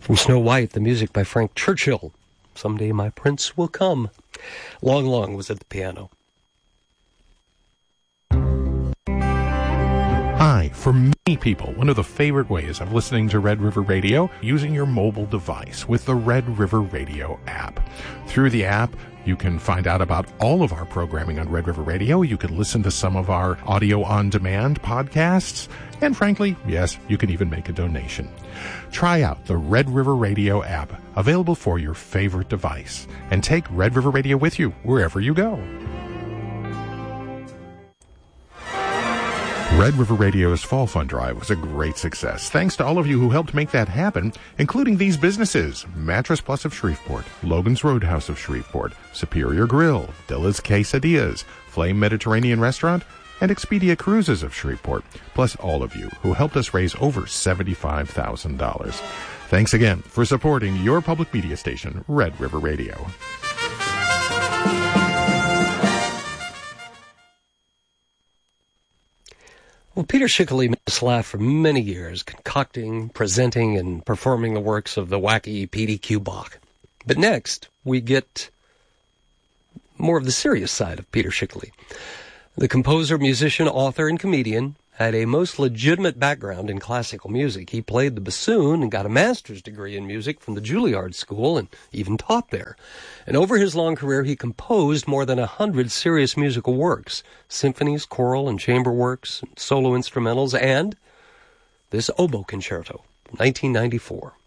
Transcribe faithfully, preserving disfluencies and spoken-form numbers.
From Snow White, the music by Frank Churchill. Someday My Prince Will Come. Long Long was at the piano. Hi, for many people, one of the favorite ways of listening to Red River Radio, using your mobile device with the Red River Radio app. Through the app, you can find out about all of our programming on Red River Radio. You can listen to some of our audio-on-demand podcasts. And frankly, yes, you can even make a donation. Try out the Red River Radio app, available for your favorite device. And take Red River Radio with you wherever you go. Red River Radio's Fall Fund Drive was a great success. Thanks to all of you who helped make that happen, including these businesses: Mattress Plus of Shreveport, Logan's Roadhouse of Shreveport, Superior Grill, Dilla's Quesadillas, Flame Mediterranean Restaurant, and Expedia Cruises of Shreveport, plus all of you who helped us raise over seventy-five thousand dollars. Thanks again for supporting your public media station, Red River Radio. Well, Peter Schickele made us laugh for many years, concocting, presenting, and performing the works of the wacky P D Q Bach. But next, we get more of the serious side of Peter Schickele. The composer, musician, author, and comedian had a most legitimate background in classical music. He played the bassoon and got a master's degree in music from the Juilliard School and even taught there. And over his long career, he composed more than a hundred serious musical works, symphonies, choral and chamber works, and solo instrumentals, and this oboe concerto, nineteen ninety-four.